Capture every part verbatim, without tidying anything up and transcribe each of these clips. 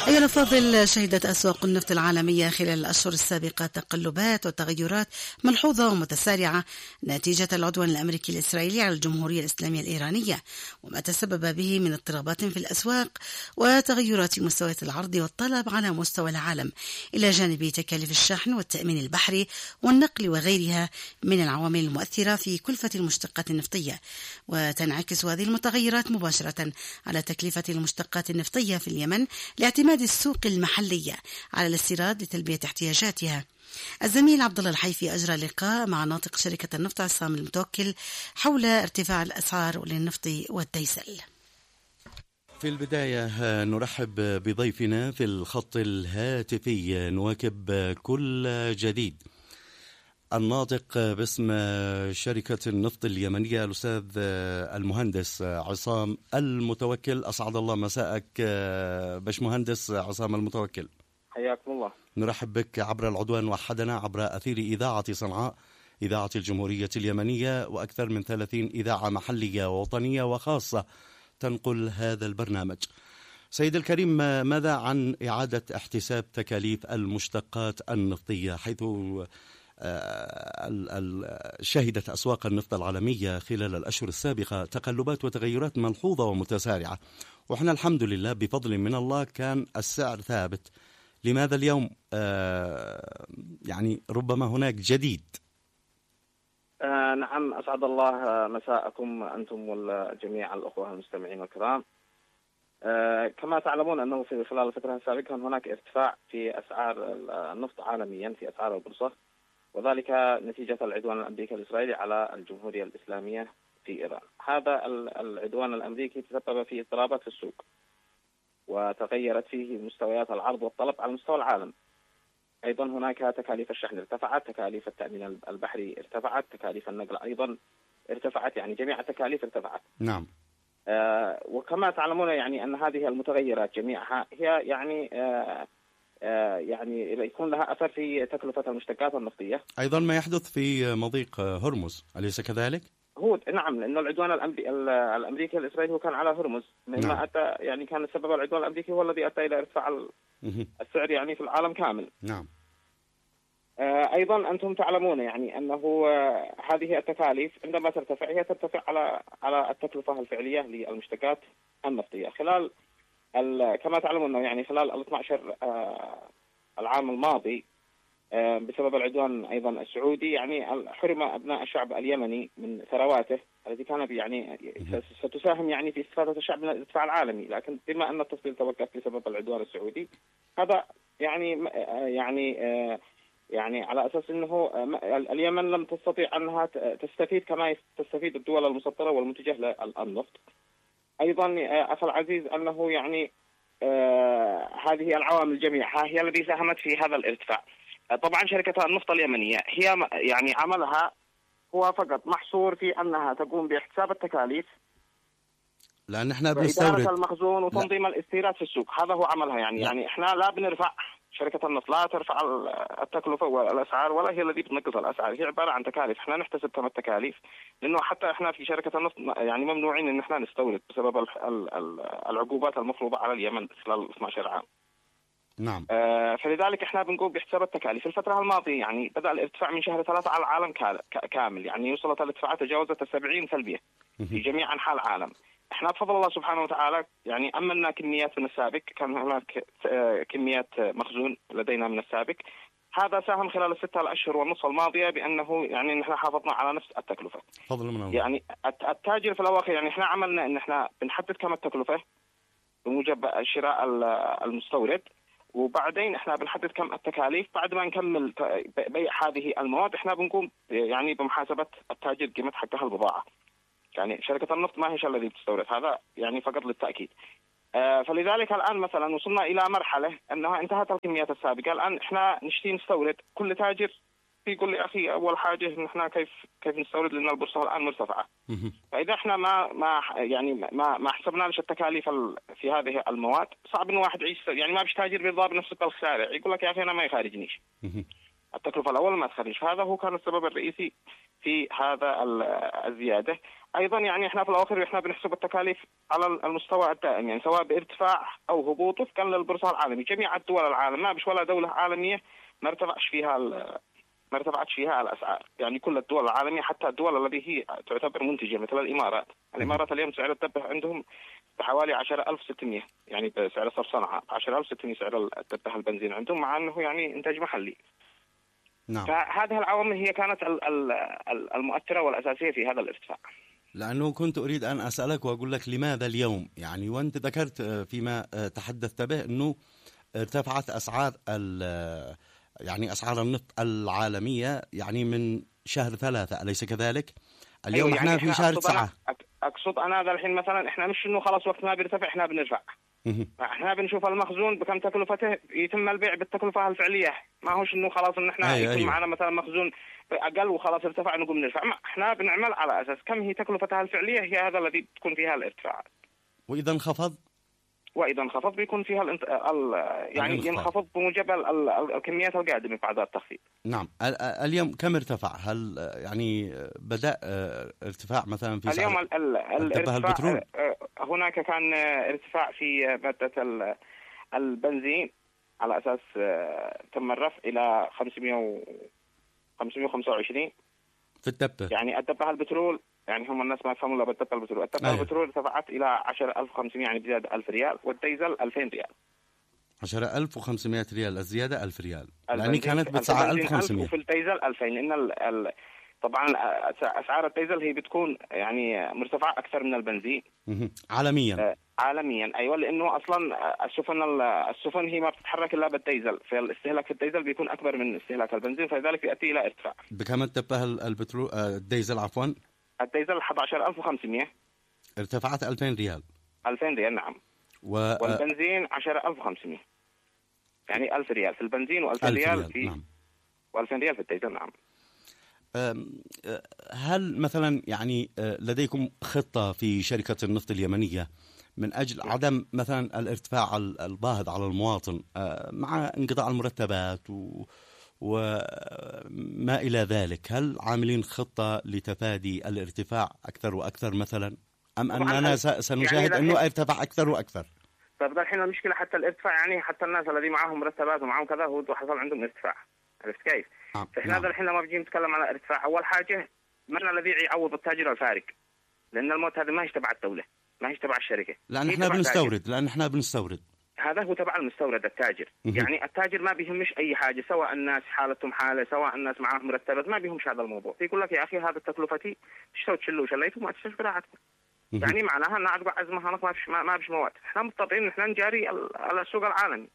أيها الأفاضل، شهدت أسواق النفط العالمية خلال الأشهر السابقة تقلبات وتغيرات ملحوظة ومتسارعة نتيجة العدوان الأمريكي الإسرائيلي على الجمهورية الإسلامية الإيرانية، وما تسبب به من اضطرابات في الأسواق وتغيرات مستويات العرض والطلب على مستوى العالم، إلى جانب تكاليف الشحن والتأمين البحري والنقل وغيرها من العوامل المؤثرة في كلفة المشتقات النفطية. وتنعكس هذه المتغيرات مباشرة على تكلفة المشتقات النفطية في اليمن لاعتماد السوق المحلية على الاستيراد لتلبية احتياجاتها. الزميل عبد الله الحيفي أجرى لقاء مع ناطق شركة النفط عصام المتوكل حول ارتفاع الأسعار للنفط والديزل. في البداية نرحب بضيفنا في الخط الهاتفي، نواكب كل جديد. الناطق باسم شركة النفط اليمنية الأستاذ المهندس عصام المتوكل. أسعد الله مساءك باشمهندس عصام المتوكل. حياكم الله. نرحب بك عبر العدوان وحدنا عبر أثير إذاعة صنعاء، إذاعة الجمهورية اليمنية، وأكثر من ثلاثين إذاعة محلية ووطنية وخاصة تنقل هذا البرنامج. سيد الكريم، ماذا عن إعادة احتساب تكاليف المشتقات النفطية، حيث شهدت أسواق النفط العالمية خلال الأشهر السابقة تقلبات وتغيرات ملحوظة ومتسارعة، وإحنا الحمد لله بفضل من الله كان السعر ثابت. لماذا اليوم آه يعني ربما هناك جديد؟ آه نعم، أسعد الله مساءكم أنتم والجميع الأخوة المستمعين الكرام. آه كما تعلمون أنه في خلال الفترة السابقة كان هناك ارتفاع في أسعار النفط عالميا في أسعار البورصة، وذلك نتيجة العدوان الأمريكي الإسرائيلي على الجمهورية الإسلامية في إيران. هذا العدوان الأمريكي تسبب في اضطرابات في السوق، وتغيرت فيه مستويات العرض والطلب على مستوى العالم. أيضا هناك تكاليف الشحن ارتفعت، تكاليف التأمين البحري ارتفعت، تكاليف النقل أيضا ارتفعت، يعني جميع التكاليف ارتفعت. نعم. آه وكما تعلمون يعني أن هذه المتغيرات جميعها هي يعني آه آه يعني يكون لها أثر في تكلفة المشتقات النفطية. أيضا ما يحدث في مضيق هرمز، أليس كذلك؟ هو نعم، لأنه العدوان الأمريكي, الأمريكي الإسرائيلي هو كان على هرمز، مما نعم. أتى يعني كان سبب العدوان الأمريكي هو الذي أتى إلى ارتفاع السعر يعني في العالم كامل. نعم. آه أيضا أنتم تعلمون يعني أنه آه هذه التكاليف عندما ترتفع هي ترتفع على على التكلفة الفعلية للمشتقات النفطية. خلال كما تعلمون يعني خلال ال اثني عشر آه العام الماضي آه بسبب العدوان أيضا السعودي يعني حرم أبناء الشعب اليمني من ثرواته التي كانت يعني ستساهم يعني في استفادة الشعب من الارتفاع العالمي، لكن بما أن التصدير توقف بسبب العدوان السعودي، هذا يعني آه يعني آه يعني على أساس أنه اليمن لم تستطيع أنها تستفيد كما تستفيد الدول المسطرة والمنتجة للنفط. أيضا أخي العزيز أنه يعني آه هذه العوامل جميعها هي التي ساهمت في هذا الارتفاع. طبعا شركة النفط اليمنية هي يعني عملها هو فقط محصور في أنها تقوم باحتساب التكاليف، لأن احنا بنستورد وإدارة المخزون وتنظيم لا. الاستيراد في السوق. هذا هو عملها يعني لا. يعني احنا لا بنرفع، شركة النفط لا ترفع التكلفة والأسعار ولا هي التي بتنقص الأسعار، هي عبارة عن تكاليف. احنا نحتسب كم التكاليف، لأنه حتى احنا في شركة النفط يعني ممنوعين إن احنا نستورد بسبب العقوبات المفروضة على اليمن خلال اثني عشر عام. نعم. آه فلذلك احنا بنقوم باحتساب التكاليف. الفترة الماضية يعني بدأ الارتفاع من شهر ثلاثة على العالم كامل، يعني وصلت الارتفاعات تجاوزت السبعين سلبية في جميع أنحاء العالم. احنا بفضل الله سبحانه وتعالى يعني أمننا كميات من السابق، كان هناك كميات مخزون لدينا من السابق. هذا ساهم خلال الستة الأشهر والنصف الماضية بأنه يعني نحن حافظنا على نفس التكلفة. فضل من الله. يعني التاجر في الواقع يعني احنا عملنا ان احنا بنحدد كم التكلفة بموجب شراء المستورد، وبعدين احنا بنحدد كم التكاليف. بعد ما نكمل بيع هذه المواد احنا بنقوم يعني بمحاسبة التاجر قيمة حقها البضاعة. يعني شركة النفط ما هي الذي بتستورد، هذا يعني فقط للتأكيد. آه فلذلك الآن مثلا وصلنا إلى مرحلة أنها انتهت الكميات السابقة، الآن إحنا نشتي نستورد. كل تاجر يقول لي أخي أول حاجة إن إحنا كيف كيف نستورد لأن البورصة الآن مرتفعة. فإذا إحنا ما ما يعني ما ما حسبناش التكاليف في هذه المواد صعب إن واحد يعيش، يعني ما بيش تاجر بيرضى بنفس السعر، يقول لك يا أخي أنا ما يخارجنيش. التكلفة الأول ما تخرج، هذا هو كان السبب الرئيسي في هذا الزيادة. ايضا يعني احنا في الاواخر احنا بنحسب التكاليف على المستوى الدائم، يعني سواء بارتفاع او هبوط وفقا للبورصه العالمي. جميع الدول العالم ما بش ولا دوله عالميه ما ارتفعش فيها ما ارتفعتش فيها الاسعار، يعني كل الدول العالميه حتى الدول التي هي تعتبر منتجه مثل الامارات. الامارات اليوم سعر الدبه عندهم بحوالي عشرة آلاف وستمئة، يعني بسعر صرف صنعاء عشرة آلاف وستمئة سعر الدبه البنزين عندهم، مع انه يعني انتاج محلي. نعم. فهذه العوامل هي كانت المؤثره والاساسيه في هذا الارتفاع. لأنه كنت أريد أن أسألك وأقول لك لماذا اليوم، يعني وأنت ذكرت فيما تحدثت به أنه ارتفعت أسعار يعني أسعار النفط العالمية يعني من شهر ثلاثة، أليس كذلك؟ اليوم أيوة يعني احنا في شهر تسعة. أقصد أنا هذا الحين مثلا إحنا مش إنه خلاص وقت ما بيرتفع إحنا بنرفع. إحنا بنشوف المخزون بكم تكلفته يتم البيع بالتكلفة الفعلية، ما هوش إنه خلاص إن إحنا أيوة يكون أيوة. معنا مثلا مخزون أقل وخلاص ارتفع نقوم نرفع. ما إحنا بنعمل على أساس كم هي تكلفتها الفعلية، هي هذا الذي تكون فيها الارتفاعات. وإذا انخفض وإذا انخفض بيكون فيها الانت... ال... يعني الانخفاض. ينخفض بموجب ال... ال... الكميات القادمة بعد التخفيض. نعم. اليوم كم ارتفع؟ هل يعني بدأ ارتفاع مثلا في اليوم ال... ال... الارتفاع هناك كان ارتفاع في مادة البنزين على أساس تم الرفع إلى خمسمئة وخمسة وعشرين في الدبة، يعني الدبة البترول، يعني هم الناس ما يفهموا الا بالدبة البترول. الدبة أيوة. البترول ارتفعت إلى عشرة آلاف وخمسمئة يعني بزيادة ألف ريال، والديزل ألفين ريال. عشرة آلاف وخمسمئة ريال الزيادة ألف ريال، يعني كانت بتسعة آلاف وخمسمئة. وفي الديزل ألفين، لأن ال... ال... طبعا أسعار الديزل هي بتكون يعني مرتفعة أكثر من البنزين عالميا. آه عالميا أيوة، لأنه أصلا السفن السفن هي ما بتتحرك إلا بالديزل، فالاستهلاك في الديزل بيكون أكبر من استهلاك البنزين، فلذلك يؤدي إلى ارتفاع. بكم الدبة البترول الديزل عفوا؟ الديزل أحد عشر ألف وخمسمئة، ارتفعت ألفين ريال. ألفين ريال نعم. و... والبنزين عشرة آلاف وخمسمئة، يعني ألف ريال في البنزين وألفين ريال في نعم. وألفين ريال في الديزل نعم. هل مثلا يعني لديكم خطة في شركة النفط اليمنية من أجل عدم مثلا الارتفاع الباهظ على المواطن مع انقطاع المرتبات و... وما إلى ذلك؟ هل عاملين خطة لتفادي الارتفاع أكثر وأكثر مثلا، أم أننا سنشاهد يعني أنه ارتفع أكثر وأكثر؟ طيب الحين المشكلة حتى الارتفاع، يعني حتى الناس الذي معهم مرتبات ومعهم كذا هو حصل عندهم ارتفاع، عرفت كيف؟ نعم. فإحنا هذا الحين لما بيجي نتكلم على ارتفاع، أول حاجة من الذي يعوض التاجر الفارق؟ لأن الموت هذا ما هي تبع الدولة، ما هي تبع الشركة، لأن إحنا بنستورد لأن إحنا بنستورد هذا هو تبع المستورد التاجر. يعني التاجر ما بيهمش أي حاجة، سواء الناس حالتهم حالة، سواء الناس معهم مرتبات، ما بيهمش هذا الموضوع. يقول لك يا أخي هذا تكلفتي، تشتروا تشلوا وشليتوا ما تشتروا براحتكم. يعني معناها أن أعتبر عزمها ما فيش ما فيش مواد. إحنا مضطرين إن إحنا نجاري على السوق العالمي.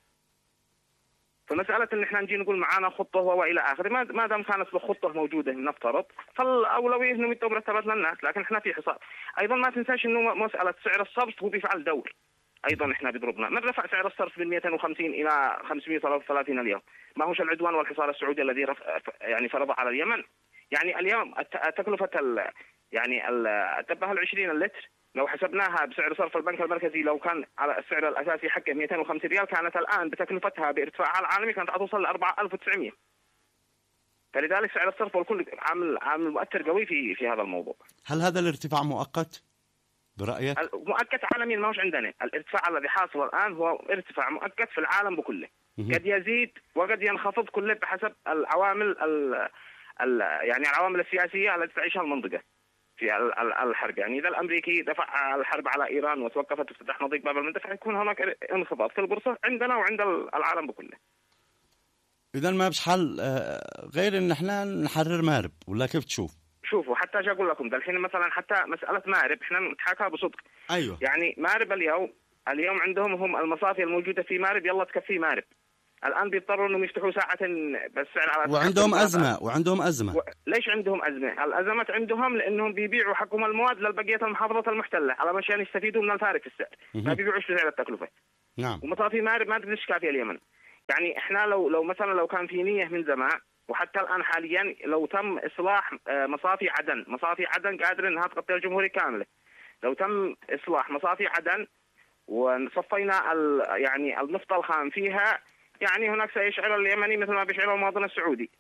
فمسألة إن إحنا نجي نقول معانا خطة وإلى آخره، ما ما دام كانت الخطة موجودة نفترض، فالأولوية إنه يدوا مرتبات للناس، لكن إحنا في حصار. أيضا ما تنساش إنه مسألة سعر الصرف هو بيفعل دور. أيضا إحنا بيضربنا، من رفع سعر الصرف من مئتين وخمسين إلى خمسمئة وثلاثين اليوم، ما هوش العدوان والحصار السعودي الذي رفع يعني فرض على اليمن. يعني اليوم تكلفة ال يعني الدبة العشرين اللتر لو حسبناها بسعر صرف البنك المركزي، لو كان على السعر الأساسي حقه مئتين وخمسين ريال، كانت الآن بتكلفتها بارتفاعها العالمي كانت توصل ل أربعة آلاف وتسعمئة. فلذلك سعر الصرف والكل عامل عامل مؤثر قوي في في هذا الموضوع. هل هذا الارتفاع مؤقت برأيك؟ مؤقت عالميا، ما هوش عندنا. الارتفاع الذي حاصل الآن هو ارتفاع مؤقت في العالم بكله، قد يزيد وقد ينخفض كله بحسب العوامل ال ال يعني العوامل السياسية التي تعيشها المنطقة في الحرب. يعني إذا الأمريكي دفع الحرب على إيران وتوقفت افتتاح مضيق باب المندب، يكون هناك انخفاض في البورصة عندنا وعند العالم بكله. إذا ما بش حل غير إن إحنا نحرر مارب، ولا كيف تشوف؟ شوفوا حتى أجي أقول لكم ده الحين مثلا حتى مسألة مارب إحنا نتحاكى بصدق. أيوة. يعني مارب اليوم اليوم عندهم هم المصافي الموجودة في مارب يلا تكفي مارب. الآن بيضطروا إنهم يفتحوا ساعة بالسعر على وعندهم أزمة وعندهم أزمة. و... ليش عندهم أزمة؟ الأزمة عندهم لأنهم بيبيعوا حقهم المواد للبقية المحافظات المحتلة على مشان يستفيدوا من الفارق في السعر، ما بيبيعوش بسعر التكلفة. نعم. ومصافي مارب ما تقدرش كافية اليمن. يعني إحنا لو لو مثلا لو كان في نية من زمان وحتى الآن حاليا لو تم إصلاح مصافي عدن، مصافي عدن قادرة إنها تغطي الجمهورية كاملة. لو تم إصلاح مصافي عدن وصفينا ال... يعني النفط الخام فيها، يعني هناك سيشعر اليمني مثل ما بيشعر المواطن السعودي.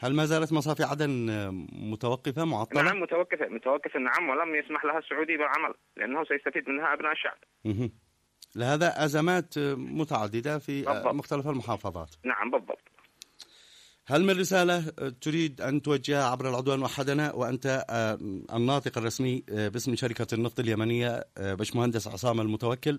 هل ما زالت مصافي عدن متوقفة معطلة؟ نعم متوقفة متوقفة نعم، ولم يسمح لها السعودي بالعمل لأنه سيستفيد منها أبناء الشعب. لهذا أزمات متعددة في بالضبط. مختلف المحافظات. نعم بالضبط. هل من رسالة تريد أن توجهها عبر العدوان وحدنا وأنت الناطق الرسمي باسم شركة النفط اليمنية باشمهندس عصام المتوكل؟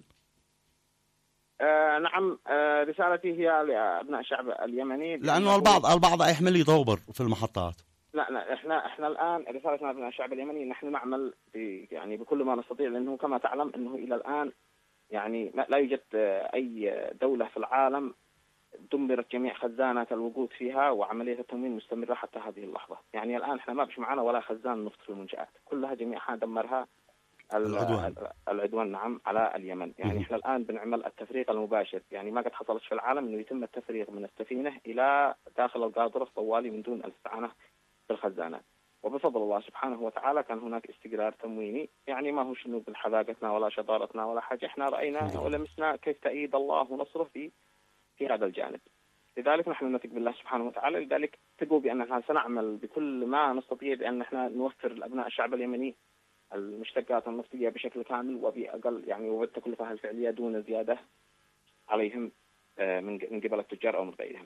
آه نعم، آه رسالتي هي لأبناء الشعب اليمني، لأنه البعض البعض يحمل يدور في المحطات. لا لا احنا احنا الآن رسالتنا لأبناء الشعب اليمني نحن نعمل يعني بكل ما نستطيع، لأنه كما تعلم أنه إلى الآن يعني لا يوجد أي دولة في العالم دمرت جميع خزانات الوقود فيها وعملية التموين مستمرة حتى هذه اللحظة. يعني الآن احنا ما بش معنا ولا خزان نفط في المنشآت، كلها جميعها دمرها العدوان. العدوان نعم على اليمن. يعني احنا الآن بنعمل التفريغ المباشر، يعني ما قد حصلش في العالم انه يتم التفريغ من السفينة الى داخل القاطرة طوالي من دون الاستعانة بالخزانات. وبفضل الله سبحانه وتعالى كان هناك استقرار تمويني، يعني ما هو شنو بحذاقتنا ولا شطارتنا ولا حاجة، احنا رأينا ولمسنا كيف تأييد الله ونصره في في هذا الجانب. لذلك نحن نثق بالله سبحانه وتعالى، لذلك ثقوا بأننا سنعمل بكل ما نستطيع بأن احنا نوفر لأبناء الشعب اليمني المشتقات النفطية بشكل كامل وبأقل يعني وبالتكلفة الفعلية دون زيادة عليهم من قبل التجار أو من غيرهم.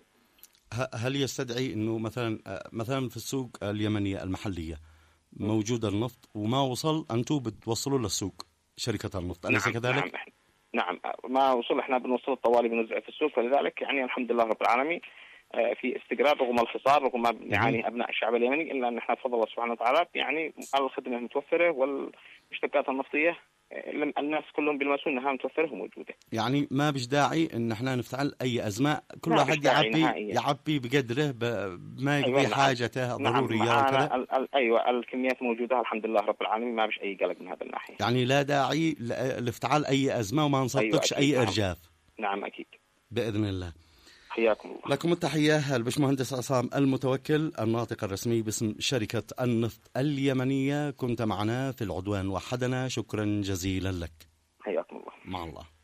هل يستدعي أنه مثلا مثلا في السوق اليمنية المحلية موجود النفط وما وصل أنتم بتوصلوا للسوق شركة النفط، أليس نعم كذلك؟ نعم, نعم ما وصل احنا بنوصل الطوالي بنوزع في السوق، فلذلك يعني الحمد لله رب العالمين في استقرار رغم الحصار رغم ما يعني أبناء الشعب اليمني، إلا أن احنا بفضل الله سبحانه وتعالى يعني الخدمة متوفرة والمشتقات النفطية الناس كلهم بيلمسوا انها متوفره وموجوده. يعني ما بيش داعي ان احنا نفتعل اي ازمه، كل واحد يعبي يعبي بقدره بما يقضي أيوة حاجته ضروريه نعم. وكذا. ال ال ايوه الكميات موجوده الحمد لله رب العالمين، ما بيش اي قلق من هذا الناحيه. يعني لا داعي لافتعال اي ازمه وما نصدقش أيوة اي ارجاف. نعم اكيد باذن الله. حياكم الله. لكم التحيه الباشمهندس عصام المتوكل الناطق الرسمي باسم شركه النفط اليمنيه، كنت معنا في العدوان وحدنا، شكرا جزيلا لك. حياكم الله. مع الله.